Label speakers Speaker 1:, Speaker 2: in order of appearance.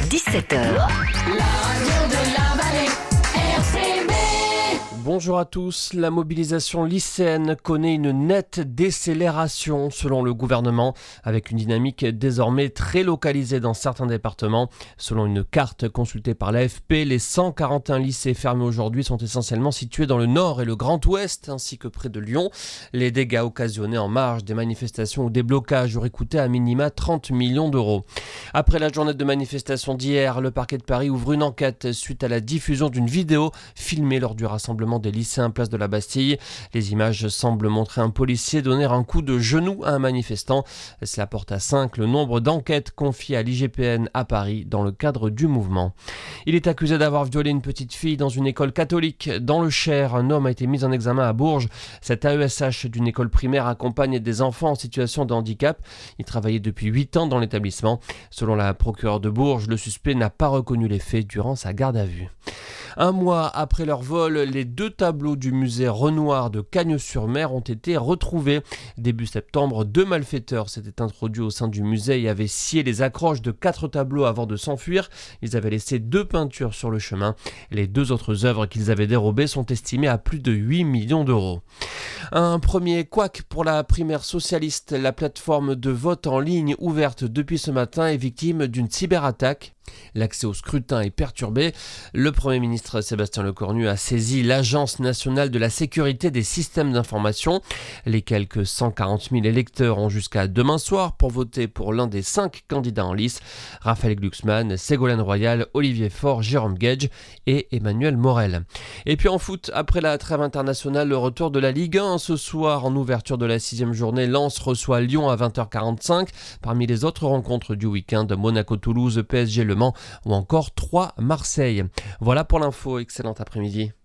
Speaker 1: 17h.
Speaker 2: Bonjour à tous, la mobilisation lycéenne connaît une nette décélération selon le gouvernement, avec une dynamique désormais très localisée dans certains départements. Selon une carte consultée par l'AFP, les 141 lycées fermés aujourd'hui sont essentiellement situés dans le nord et le Grand Ouest, ainsi que près de Lyon. Les dégâts occasionnés en marge des manifestations ou des blocages auraient coûté à minima 30 millions d'euros. Après la journée de manifestation d'hier, le parquet de Paris ouvre une enquête suite à la diffusion d'une vidéo filmée lors du rassemblement des lycéens place de la Bastille. Les images semblent montrer un policier donner un coup de genou à un manifestant. Cela porte à 5 le nombre d'enquêtes confiées à l'IGPN à Paris dans le cadre du mouvement. Il est accusé d'avoir violé une petite fille dans une école catholique. Dans le Cher, un homme a été mis en examen à Bourges. Cet AESH d'une école primaire accompagne des enfants en situation de handicap. Il travaillait depuis 8 ans dans l'établissement. Selon la procureure de Bourges, le suspect n'a pas reconnu les faits durant sa garde à vue. Un mois après leur vol, les 2 tableaux du musée Renoir de Cagnes-sur-Mer ont été retrouvés. Début septembre, 2 malfaiteurs s'étaient introduits au sein du musée et avaient scié les accroches de 4 tableaux avant de s'enfuir. Ils avaient laissé 2 peintures sur le chemin. Les 2 autres œuvres qu'ils avaient dérobées sont estimées à plus de 8 millions d'euros. Un premier couac pour la primaire socialiste. La plateforme de vote en ligne ouverte depuis ce matin est victime d'une cyberattaque. L'accès au scrutin est perturbé. Le Premier ministre Sébastien Lecornu a saisi l'Agence nationale de la sécurité des systèmes d'information. Les quelques 140 000 électeurs ont jusqu'à demain soir pour voter pour l'un des 5 candidats en lice. Raphaël Glucksmann, Ségolène Royal, Olivier Faure, Jérôme Gage et Emmanuel Morel. Et puis en foot, après la trêve internationale, le retour de la Ligue 1 ce soir en ouverture de la 6e journée. Lens reçoit Lyon à 20h45. Parmi les autres rencontres du week-end, Monaco-Toulouse, PSG Le Mans ou encore 3 Marseille. Voilà pour l'info, excellent après-midi.